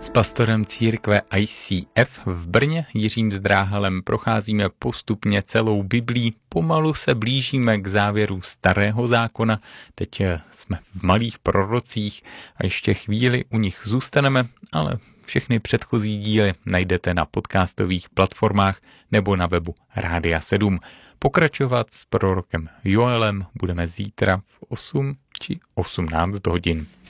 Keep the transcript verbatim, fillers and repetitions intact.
S pastorem církve I C F v Brně Jiřím Zdráhalem procházíme postupně celou Biblí, pomalu se blížíme k závěru Starého zákona, teď jsme v malých prorocích a ještě chvíli u nich zůstaneme, ale všechny předchozí díly najdete na podcastových platformách nebo na webu Rádia sedm. Pokračovat s prorokem Joelem budeme zítra v osm či osmnáct hodin.